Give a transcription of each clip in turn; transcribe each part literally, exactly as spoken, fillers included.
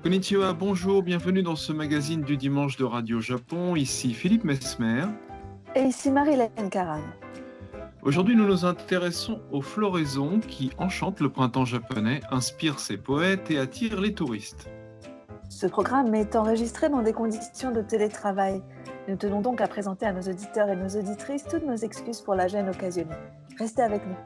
Konnichiwa, bonjour, bienvenue dans ce magazine du dimanche de Radio Japon. Ici Philippe Mesmer. Et ici Marie-Laine Caram. Aujourd'hui, nous nous intéressons aux floraisons qui enchantent le printemps japonais, inspirent ses poètes et attirent les touristes. Ce programme est enregistré dans des conditions de télétravail. Nous tenons donc à présenter à nos auditeurs et nos auditrices toutes nos excuses pour la gêne occasionnée. Restez avec nous.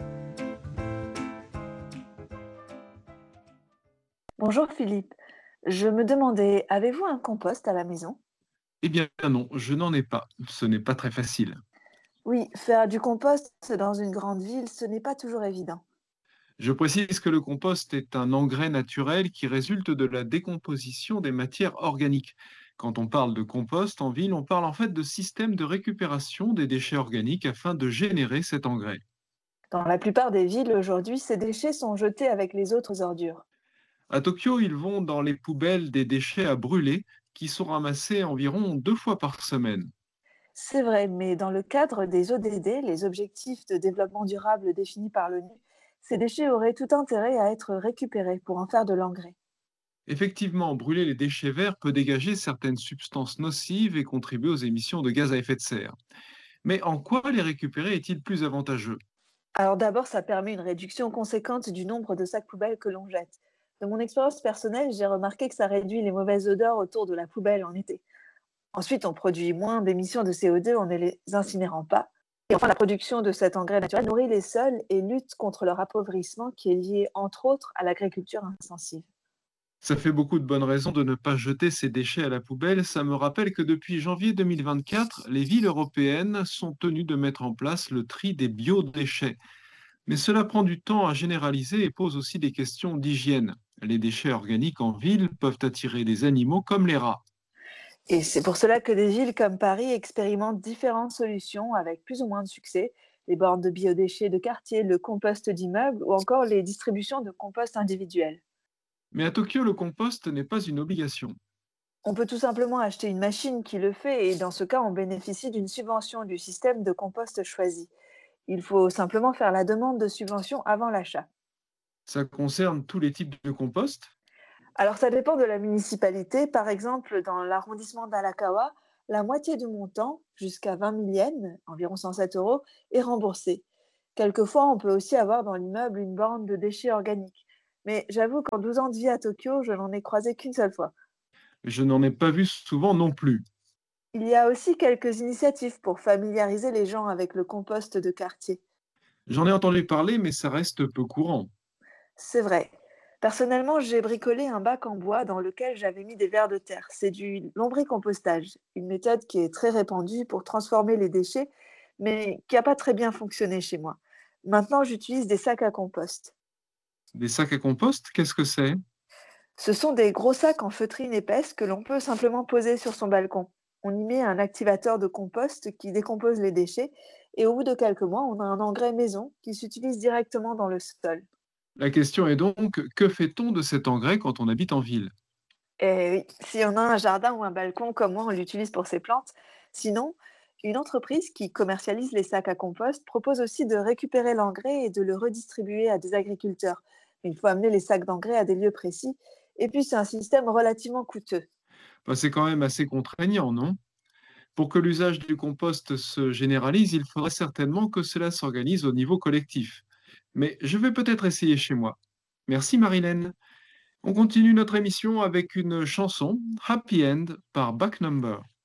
Bonjour Philippe. Je me demandais, avez-vous un compost à la maison? Eh bien non, je n'en ai pas. Ce n'est pas très facile. Oui, faire du compost dans une grande ville, ce n'est pas toujours évident. Je précise que le compost est un engrais naturel qui résulte de la décomposition des matières organiques. Quand on parle de compost en ville, on parle en fait de système de récupération des déchets organiques afin de générer cet engrais. Dans la plupart des villes aujourd'hui, ces déchets sont jetés avec les autres ordures. À Tokyo, ils vont dans les poubelles des déchets à brûler qui sont ramassés environ deux fois par semaine. C'est vrai, mais dans le cadre des O D D, les objectifs de développement durable définis par l'ONU, ces déchets auraient tout intérêt à être récupérés pour en faire de l'engrais. Effectivement, brûler les déchets verts peut dégager certaines substances nocives et contribuer aux émissions de gaz à effet de serre. Mais en quoi les récupérer est-il plus avantageux? Alors d'abord, ça permet une réduction conséquente du nombre de sacs poubelles que l'on jette. De mon expérience personnelle, j'ai remarqué que ça réduit les mauvaises odeurs autour de la poubelle en été. Ensuite, on produit moins d'émissions de C O deux en ne les incinérant pas. Et enfin, la production de cet engrais naturel nourrit les sols et lutte contre leur appauvrissement qui est lié, entre autres, à l'agriculture intensive. Ça fait beaucoup de bonnes raisons de ne pas jeter ces déchets à la poubelle. Ça me rappelle que depuis janvier deux mille vingt-quatre, les villes européennes sont tenues de mettre en place le tri des biodéchets. Mais cela prend du temps à généraliser et pose aussi des questions d'hygiène. Les déchets organiques en ville peuvent attirer des animaux comme les rats. Et c'est pour cela que des villes comme Paris expérimentent différentes solutions avec plus ou moins de succès. Les bornes de biodéchets de quartier, le compost d'immeubles ou encore les distributions de compost individuels. Mais à Tokyo, le compost n'est pas une obligation. On peut tout simplement acheter une machine qui le fait et dans ce cas, on bénéficie d'une subvention du système de compost choisi. Il faut simplement faire la demande de subvention avant l'achat. Ça concerne tous les types de compost. Alors ça dépend de la municipalité. Par exemple, dans l'arrondissement d'Arakawa, la moitié du montant, jusqu'à vingt mille yens, environ cent sept euros, est remboursé. Quelquefois, on peut aussi avoir dans l'immeuble une borne de déchets organiques. Mais j'avoue qu'en douze ans de vie à Tokyo, je n'en ai croisé qu'une seule fois. Je n'en ai pas vu souvent non plus. Il y a aussi quelques initiatives pour familiariser les gens avec le compost de quartier. J'en ai entendu parler, mais ça reste peu courant. C'est vrai. Personnellement, j'ai bricolé un bac en bois dans lequel j'avais mis des vers de terre. C'est du lombricompostage, une méthode qui est très répandue pour transformer les déchets, mais qui n'a pas très bien fonctionné chez moi. Maintenant, j'utilise des sacs à compost. Des sacs à compost, qu'est-ce que c'est? Ce sont des gros sacs en feutrine épaisse que l'on peut simplement poser sur son balcon. On y met un activateur de compost qui décompose les déchets et au bout de quelques mois, on a un engrais maison qui s'utilise directement dans le sol. La question est donc, que fait-on de cet engrais quand on habite en ville? Et oui, si on a un jardin ou un balcon comme moi, on l'utilise pour ses plantes. Sinon, une entreprise qui commercialise les sacs à compost propose aussi de récupérer l'engrais et de le redistribuer à des agriculteurs. Mais il faut amener les sacs d'engrais à des lieux précis. Et puis, c'est un système relativement coûteux. Bah, c'est quand même assez contraignant, non? Pour que l'usage du compost se généralise, il faudrait certainement que cela s'organise au niveau collectif. Mais je vais peut-être essayer chez moi. Merci Marilène. On continue notre émission avec une chanson, Happy End, par Back Number.